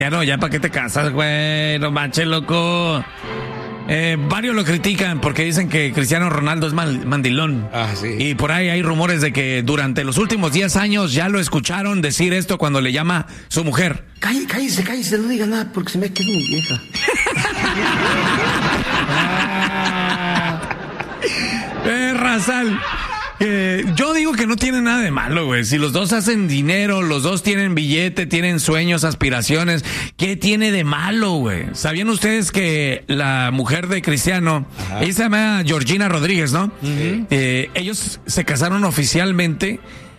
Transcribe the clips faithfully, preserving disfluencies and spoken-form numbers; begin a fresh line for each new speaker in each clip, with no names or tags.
Ya no, ya para qué te casas, güey, no manches, loco. Eh, varios lo critican porque dicen que Cristiano Ronaldo es mal, mandilón.
Ah, sí.
Y por ahí hay rumores de que durante los últimos diez años ya lo escucharon decir esto cuando le llama su mujer.
Cállese, cállese, cállese, no diga nada porque se me queda muy vieja.
eh, Razal. Eh, yo digo que no tiene nada de malo, güey. Si los dos hacen dinero, los dos tienen billete, tienen sueños, aspiraciones, ¿qué tiene de malo, güey? ¿Sabían ustedes que la mujer de Cristiano, Ajá. ella se llama Georgina Rodríguez, ¿no? Uh-huh. Eh, ellos se casaron oficialmente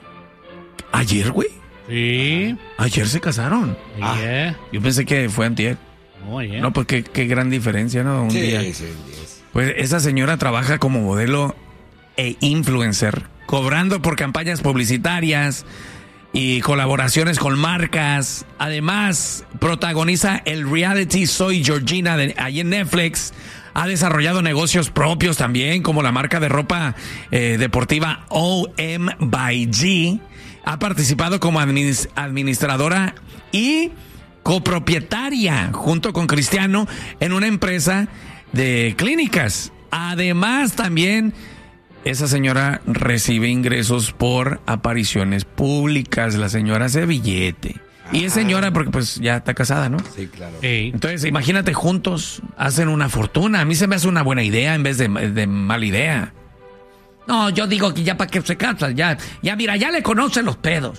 ayer, güey.
Sí.
Ayer se casaron.
Ah, yeah.
Yo pensé que fue antier.
Oh, yeah.
No, pues qué, qué gran diferencia, ¿no? Un
sí,
día.
Sí, sí.
Pues esa señora trabaja como modelo e influencer, cobrando por campañas publicitarias y colaboraciones con marcas. Además, protagoniza el reality Soy Georgina de, ahí en Netflix. Ha desarrollado negocios propios también, como la marca de ropa eh, deportiva O M by G. Ha participado como administ- administradora y copropietaria junto con Cristiano en una empresa de clínicas. Además, también esa señora recibe ingresos por apariciones públicas. La señora hace billete. Y es señora porque pues ya está casada, ¿no?
Sí, claro.
Sí. Entonces, imagínate, juntos hacen una fortuna. A mí se me hace una buena idea en vez de, de mala idea. No, yo digo que ya para que se casan, ya, ya mira, ya le conocen los pedos.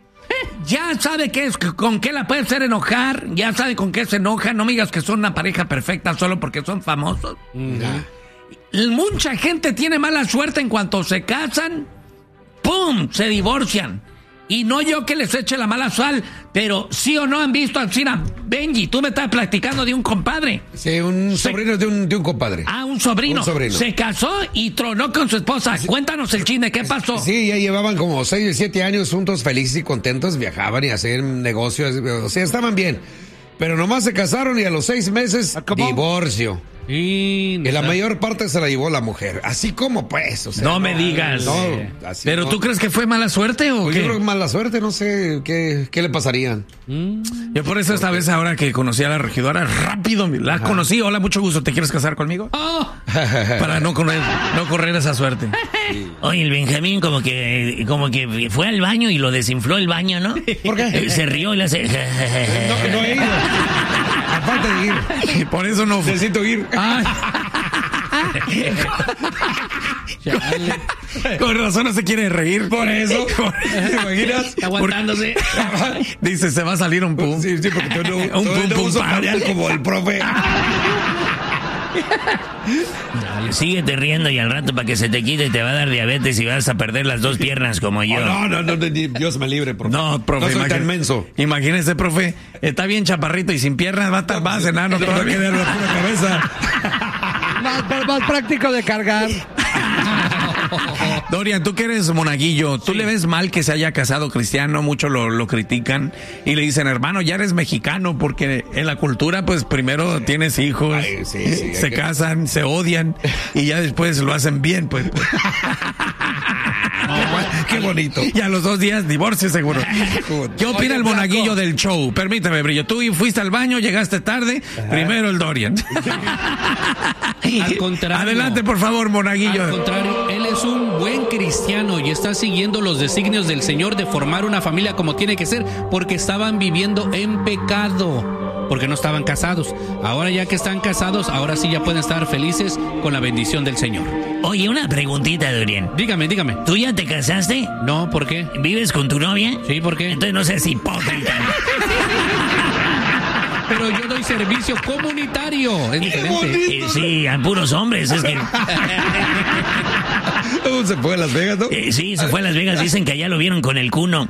Ya sabe qué es, con qué la puede hacer enojar, ya sabe con qué se enoja. No me digas que son una pareja perfecta solo porque son famosos. Uh-huh. Mucha gente tiene mala suerte en cuanto se casan, ¡pum!, se divorcian. Y no yo que les eche la mala sal, pero sí o no han visto a Cina. Benji, tú me estás platicando de un compadre.
Sí, un se... sobrino de un, de un compadre.
Ah, un sobrino.
Un sobrino.
Se casó y tronó con su esposa. Sí. Cuéntanos el chisme, ¿qué pasó?
Sí, ya llevaban como seis o siete años juntos, felices y contentos, viajaban y hacían negocios, o sea, estaban bien. Pero nomás se casaron y a los seis meses, ¿cómo? Divorcio.
Y,
y la mayor parte se la llevó la mujer. Así como pues, o sea,
no, no me digas.
No, así
¿Pero
no.
tú crees que fue mala suerte o
pues
qué?
Yo creo que mala suerte, no sé qué, qué le pasarían.
Mm. Yo por eso esta vez ahora que conocí a la regidora, rápido la Ajá. conocí. Hola, mucho gusto, ¿te quieres casar conmigo? Oh. Para no correr, no correr esa suerte.
Sí. Oye, el Benjamín como que como que fue al baño y lo desinfló el baño, ¿no?
¿Por qué?
Se rió y le hace...
no, no he ido. Aparte de ir.
Y por eso no fue.
Necesito ir.
Con razón no se quiere reír.
Por eso. ¿Te imaginas?
Aguantándose.
Dice, se va a salir un pum.
Sí, sí, porque tú no,
un
tú
pum,
no
pum,
uso
pam.
pareal como el profe.
Síguete riendo y al rato para que se te quite te va a dar diabetes y vas a perder las dos piernas como yo.
Oh, no, no, no, no, Dios me libre, profe.
No, profe.
No soy
imagín-
tan menso.
Imagínese, profe, está bien chaparrito y sin piernas, va a estar más enano, pero va a quedar la pura cabeza.
Más, más práctico de cargar.
Dorian, tú que eres monaguillo, ¿tú
Sí.
le ves mal que se haya casado Cristiano? Muchos lo, lo critican y le dicen, hermano, ya eres mexicano, porque en la cultura, pues primero tienes hijos,
Ay, sí, sí,
se
hay que-
casan, se odian y ya después lo hacen bien, pues. pues.
Qué bonito.
Y a los dos días, divorcio seguro. ¿Qué opina
Oye,
el monaguillo
Flaco.
del show? Permíteme, Brillo. Tú fuiste al baño, llegaste tarde, primero el Dorian.
Al contrario.
Adelante, por favor, monaguillo.
Al contrario, él es un buen cristiano y está siguiendo los designios del Señor de formar una familia como tiene que ser, porque estaban viviendo en pecado, porque no estaban casados. Ahora ya que están casados, ahora sí ya pueden estar felices con la bendición del Señor.
Oye, una preguntita, Dorian.
Dígame, dígame.
¿Tú ya te casaste?
No, ¿por qué?
¿Vives con tu novia?
Sí, ¿por qué?
Entonces no seas hipócrita.
Pero yo doy servicio comunitario. Es diferente.
Eh, sí, a puros hombres. Es que...
¿Cómo se fue a Las Vegas, no?
Eh, sí, se fue a Las Vegas. Dicen que allá lo vieron con el cuno.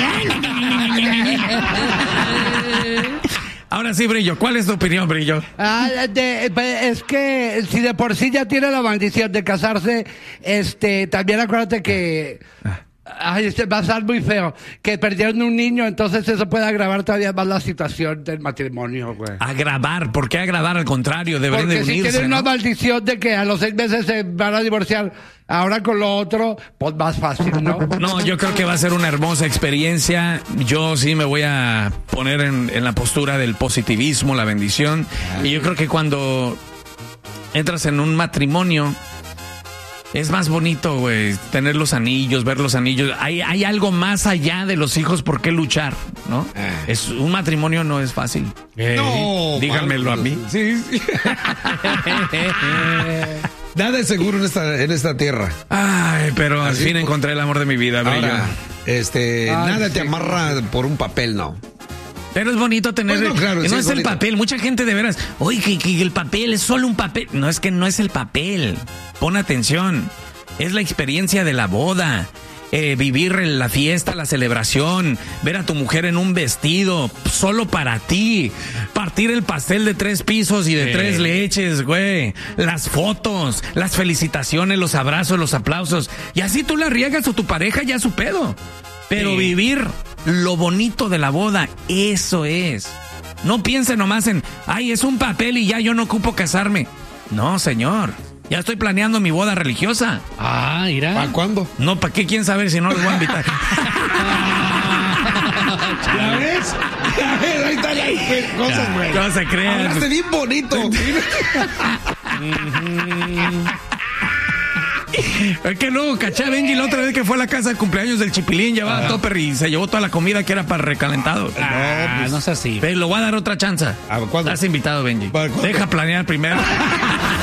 Ahora sí, Brillo, ¿cuál es tu opinión, Brillo?
Ah, de- es que si de por sí ya tiene la maldición de casarse, este, también acuérdate que Ay, este va a estar muy feo. Que perdieron un niño, entonces eso puede agravar todavía más la situación del matrimonio, güey.
Agravar, ¿por qué agravar? Al contrario, deberían
Porque
de
si
unirse,
tienen
¿no?
una maldición de que a los seis meses se van a divorciar, ahora con lo otro, pues más fácil, ¿no?
No, yo creo que va a ser una hermosa experiencia. Yo sí me voy a poner en, en la postura del positivismo, la bendición. Y yo creo que cuando entras en un matrimonio, es más bonito, güey, tener los anillos, ver los anillos. Hay, hay algo más allá de los hijos por qué luchar, ¿no? Es, un matrimonio no es fácil.
No,
díganmelo a mí.
Sí, sí. Nada es seguro en esta, en esta tierra.
Ay, pero al
Así
fin
por-
encontré el amor de mi vida, bello.
Ahora, este,
Ay,
nada
sí,
te amarra por un papel, no.
Pero es bonito tener.
Pues no, claro,
que
sí
no
es
es el
bonito.
papel. Mucha gente de veras. Oye, que, que el papel es solo un papel. No, es que no es el papel. Pon atención. Es la experiencia de la boda. Eh, vivir la fiesta, la celebración, ver a tu mujer en un vestido solo para ti, partir el pastel de tres pisos y de
Sí.
tres leches, güey, las fotos, las felicitaciones, los abrazos, los aplausos, y así tú la riegas o tu pareja ya su pedo. Pero
Sí.
vivir lo bonito de la boda, eso es. No piense nomás en, ay, es un papel y ya yo no ocupo casarme. No, señor. Ya estoy planeando mi boda religiosa.
Ah, mira.
¿Para cuándo?
No, ¿para qué? ¿Quién sabe si no los voy a invitar?
¿Ya ves? ¿Ya ves? Ahí están las cosas, güey.
No se crean.
Hablaste bien bonito.
Es que luego caché a Benji la otra vez que fue a la casa de cumpleaños del Chipilín, llevaba topper y se llevó toda la comida que era para recalentado.
Ah, no es así.
Pero lo voy a dar otra chance.
¿A cuándo?
Estás invitado, Benji.
¿Para cuándo?
Deja planear primero.